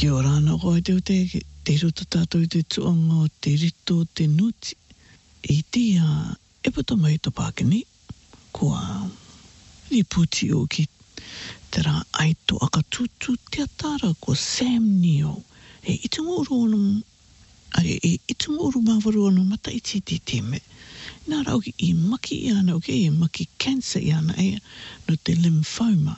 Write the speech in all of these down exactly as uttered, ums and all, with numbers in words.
Kia ora ana koe te te te ruta tātou te tuanga o te rito te nuti. I tia e pata mai to Pākeni, kua i puti o ki te rā aito aka tutu te atara ko Sam Neill. E itunga uru ono, ai e itunga uru mawaru ono mata iti te teme. Nā rau ki i maki i ana, ok, i maki cancer i ana e, no te lymphoma.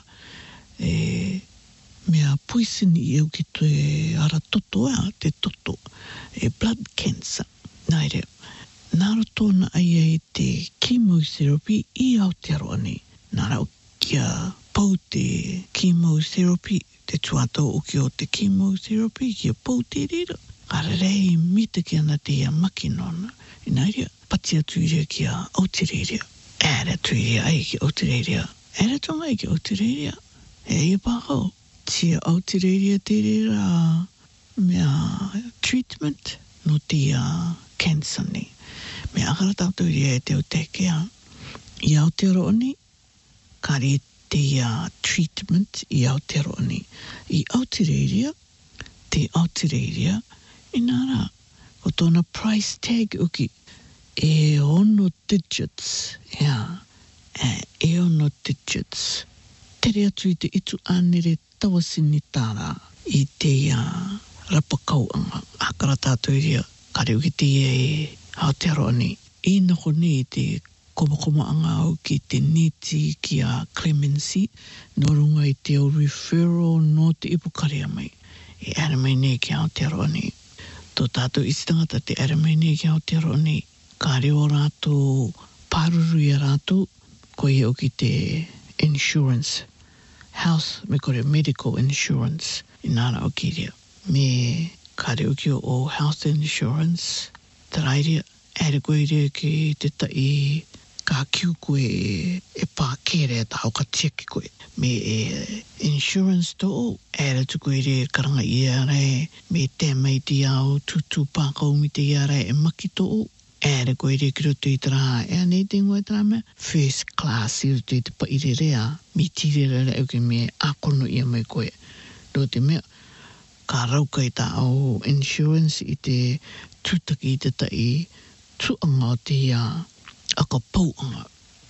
E... mea poison i au ki te ara toto ea, te toto, e blood cancer. Naire, nāra tōna ai ai te chemotherapy i Aotearoa nei. Nāra o kia pau te chemotherapy, te tuatau o ki o te chemotherapy, kia pau te rira. Kara rei mita ki ana te ia makinona. I naire, pati atu iria ki a Aotearoa. Ere atu iria ai ki Aotearoa. Ere tonga ai ki Aotearoa. E ia pākau. Tia Aotearoa te rira mea treatment no te uh, cancer ni. Mea akara tātou ria e te o tekea. I Aotearoa ni, kare te uh, treatment i Aotearoa ni. I Aotearoa, te Aotearoa, i nara, o tōna price tag uki, e ono digits, yeah, e ono digits. Tere atu i te itu anere tawasini tāra i te uh, rapakauanga. Akara tātou ria, kare uki te e Aotearoa ni. I nako ni te komakoma anga au ki te neti ki a clemency, no runga i te o referral no te ipukarea mai. E ara mai nei ki Aotearoa ni. Tō tātou isi tangata te ara mai nei ki Aotearoa ni. Ka reo rātou pāruru i rātou, ko i au ki te insurance. House, me kore medical insurance, i nāra o ki rea. Me kare o ki o health insurance, te rairea, ere koe rea ki te tai ka kiu koe e pākere e tāo ka tiaki koe. Me e insurance to o, ere tu koe rea karanga i are, me te mai ti au tutu pākau mi te are e maki to o. Ere koe rea ki roto i te rā, e anei te ngoi te rā mea, first class i roto i te pa i re rea, mi tire rea au ki me akono i mai koe. Do te mea, ka rauka i tā au insurance i te tūtaki i te tai, tuanga o te ia, aka pauanga.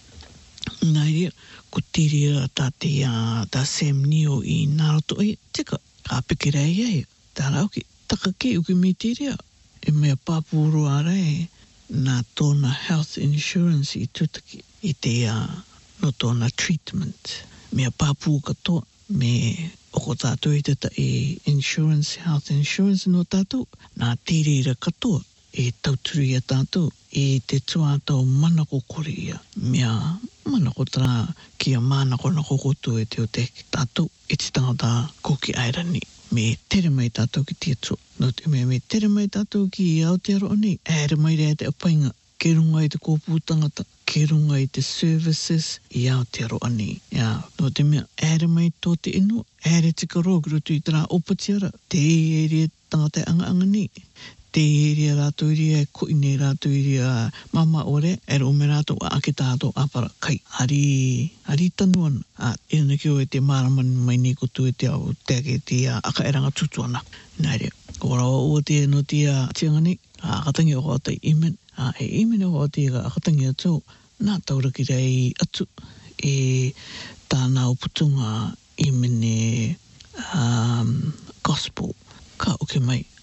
Nai rea, ko tiri rea tā te ia, tā Sam Neill i Naruto, e, tika, ka pikirei ei, tā rauki, taka ke uki mi tiri rea, e mea pāpūru ara e, nā tōna health insurance i tūtaki i te uh, no tōna treatment. Mea pāpū katoa, me oko tātou i te tai insurance, health insurance no tātou, nā tīreira katoa e tauturi a tātou e te tuātau manako korea. Mea manako tara kia mānako nako koto e te o te tātou e te tangata koki airani. Me tere mai tātou ki tieto. No te mea me tere mai tātou ki i Aotearoa nei. Ere mai rea te apainga. Ke runga i te kōpū tangata. Ke runga i te services i Aotearoa nei. Ja, no te mea ere mai tō te inua. Ere te karoa ki roto i tērā opatiara. Te ere tangata anga anga nei. Te ere rātou iria, koi nei rātou iria mama ore, ere o me rātou a ake tātou apara kai. Ari, ari tanuana. A, ina ki o e te māraman mai nei kotu e te au, te ake te a, aka eranga tutuana. Nāre, ko rawa o te no te a tianga nei, a akatangi o kata imen. A, e imen o te a akatangi atu, nā tauraki rei atu, e tāna o putunga imen e um, gospel. Ka oke mai.